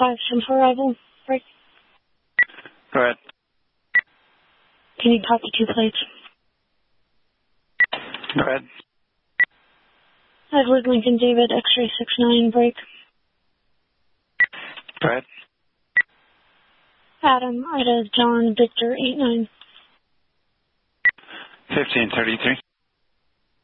5-10 arrival. Break. Go ahead. Can you copy 2 plates? Go ahead. Edward Lincoln David, X-ray 69, break. Go ahead. Adam, Ida, John, Victor, 89. 1533.